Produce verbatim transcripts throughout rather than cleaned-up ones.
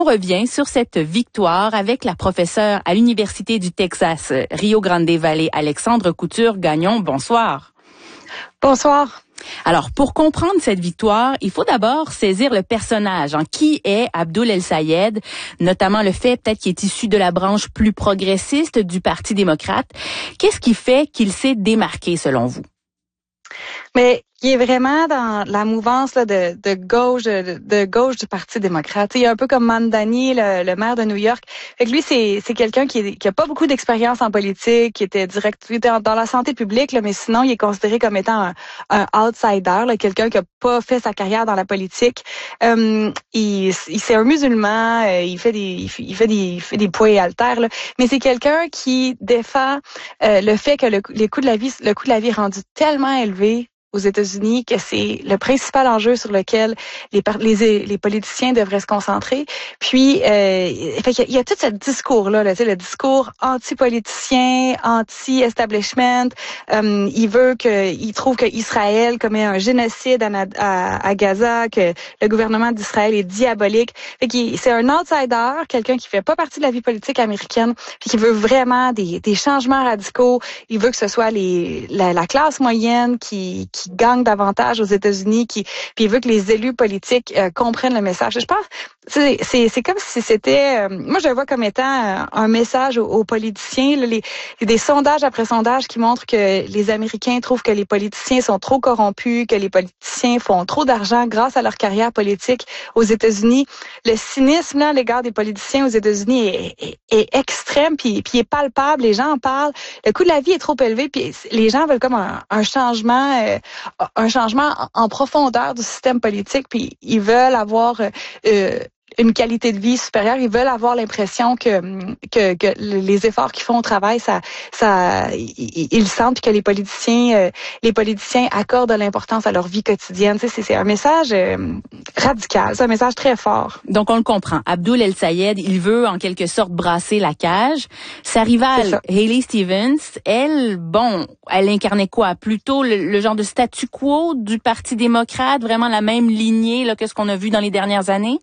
On revient sur cette victoire avec la professeure à l'Université du Texas Rio Grande Valley, Alexandre Couture-Gagnon. Bonsoir. Bonsoir. Alors, pour comprendre cette victoire, il faut d'abord saisir le personnage. Hein. Qui est Abdoul El-Sayed? Notamment le fait peut-être qu'il est issu de la branche plus progressiste du Parti démocrate. Qu'est-ce qui fait qu'il s'est démarqué selon vous? Mais il est vraiment dans la mouvance là, de, de gauche de, de gauche du Parti démocrate. Il est un peu comme Mamdani, le, le maire de New York. Fait que lui, c'est, c'est quelqu'un qui, est, qui a pas beaucoup d'expérience en politique, qui était direct qui était dans la santé publique, là, mais sinon, il est considéré comme étant un, un outsider, là, quelqu'un qui a pas fait sa carrière dans la politique. Euh, il, il c'est un musulman, euh, il fait des il fait, il fait des il fait des poids et haltères, là, mais c'est quelqu'un qui défend euh, le fait que le, les coûts de la vie, le coût de la vie est rendu tellement élevé aux États-Unis, que c'est le principal enjeu sur lequel les les, les politiciens devraient se concentrer. Puis, euh, fait qu'il y a, il y a tout ce discours-là, là, tu sais, le discours anti-politicien, anti-establishment. Euh, il veut que, il trouve que Israël commet un génocide à, à, à Gaza, que le gouvernement d'Israël est diabolique. Fait qu'il c'est un outsider, quelqu'un qui fait pas partie de la vie politique américaine, puis qui veut vraiment des, des changements radicaux. Il veut que ce soit les la, la classe moyenne qui, qui qui gagne davantage aux États-Unis, qui puis il veut que les élus politiques euh, comprennent le message. Je pense c'est c'est c'est comme si c'était euh, moi je le vois comme étant euh, un message aux, aux politiciens. Là, les, il y a des sondages après sondages qui montrent que les Américains trouvent que les politiciens sont trop corrompus, que les politiciens font trop d'argent grâce à leur carrière politique aux États-Unis. Le cynisme là, à l'égard des politiciens aux États-Unis est, est, est extrême, puis puis est palpable. Les gens en parlent. Le coût de la vie est trop élevé, puis les gens veulent comme un, un changement. Euh, un changement en profondeur du système politique, puis ils veulent avoir euh, une qualité de vie supérieure, ils veulent avoir l'impression que, que que les efforts qu'ils font au travail, ça ça ils, ils le sentent, puis que les politiciens euh, les politiciens accordent de l'importance à leur vie quotidienne. Tu sais, c'est, c'est un message euh, radical, c'est un message très fort. Donc on le comprend. Abdoul El-Sayed, il veut en quelque sorte brasser la cage. Sa rivale Haley Stevens, elle, bon, elle incarnait quoi? Plutôt le, le genre de statu quo du Parti démocrate, vraiment la même lignée là que ce qu'on a vu dans les dernières années?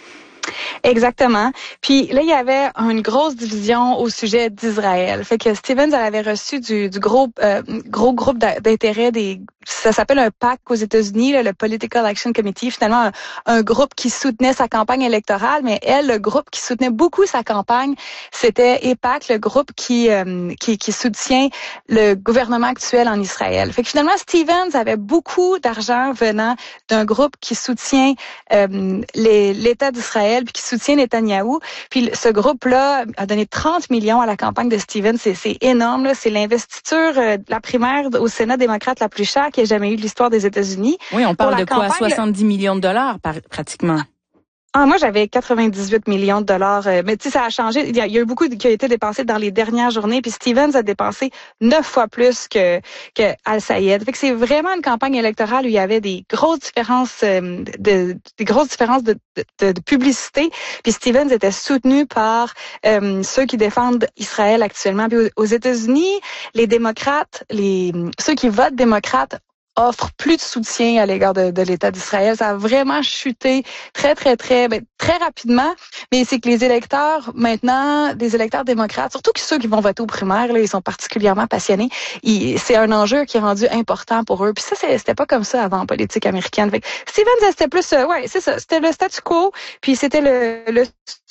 Exactement. Puis là, il y avait une grosse division au sujet d'Israël. Fait que Stevens, elle avait reçu du, du gros euh, gros groupe d'intérêt des ça s'appelle un PAC aux États-Unis, là, le Political Action Committee, finalement un, un groupe qui soutenait sa campagne électorale, mais elle, le groupe qui soutenait beaucoup sa campagne, c'était EPAC, le groupe qui euh, qui, qui soutient le gouvernement actuel en Israël. Fait que finalement, Stevens avait beaucoup d'argent venant d'un groupe qui soutient euh, les, l'État d'Israël puis qui soutient Netanyahou. Puis ce groupe-là a donné trente millions à la campagne de Stevens. C'est, c'est énorme, là. C'est l'investiture euh, de la primaire au Sénat démocrate la plus chère qu'il y ait jamais eu de l'histoire des États-Unis. Oui, on parle de quoi? soixante-dix millions de dollars par, pratiquement. Ah, moi, j'avais quatre-vingt-dix-huit millions de dollars. Euh, mais tu sais, ça a changé. Il y a, il y a eu beaucoup qui a été dépensé dans les dernières journées. Puis Stevens a dépensé neuf fois plus que que Al-Sayed. Fait que c'est vraiment une campagne électorale où il y avait des grosses différences, euh, de, des grosses différences de, de, de publicité. Puis Stevens était soutenu par euh, ceux qui défendent Israël actuellement. Puis aux, aux États-Unis, les démocrates, les ceux qui votent démocrates offre plus de soutien à l'égard de, de l'État d'Israël. Ça a vraiment chuté très, très, très, ben, très rapidement. Mais c'est que les électeurs, maintenant, des électeurs démocrates, surtout que ceux qui vont voter aux primaires, là, ils sont particulièrement passionnés. Ils, c'est un enjeu qui est rendu important pour eux. Puis ça, c'est, c'était pas comme ça avant en politique américaine. Fait que Stevens, c'était plus, euh, ouais, c'est ça, c'était le statu quo, puis c'était le, le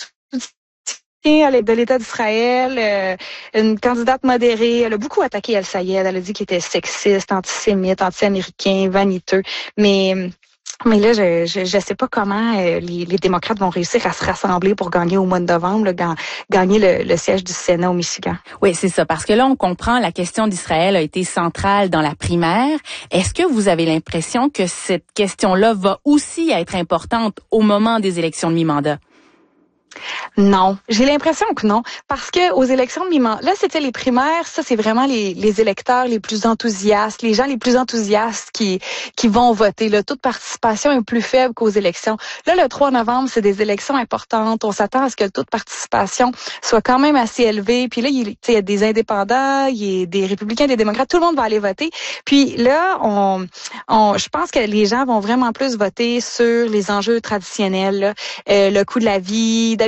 de l'État d'Israël, euh, une candidate modérée. Elle a beaucoup attaqué El-Sayed. Elle a dit qu'il était sexiste, antisémite, anti-américain, vaniteux. Mais mais là, je je, je sais pas comment euh, les, les démocrates vont réussir à se rassembler pour gagner au mois de novembre, là, ga, gagner le, le siège du Sénat au Michigan. Oui, c'est ça. Parce que là, on comprend, la question d'Israël a été centrale dans la primaire. Est-ce que vous avez l'impression que cette question-là va aussi être importante au moment des élections de mi-mandat? Non, j'ai l'impression que non, parce que aux élections de mi-mandat, là c'était les primaires, ça c'est vraiment les, les électeurs les plus enthousiastes, les gens les plus enthousiastes qui qui vont voter. Le taux de participation est plus faible qu'aux élections. Là, le trois novembre, c'est des élections importantes. On s'attend à ce que le taux de participation soit quand même assez élevé. Puis là, il, il y a des indépendants, il y a des républicains, des démocrates, tout le monde va aller voter. Puis là, on, on je pense que les gens vont vraiment plus voter sur les enjeux traditionnels, là, euh, le coût de la vie.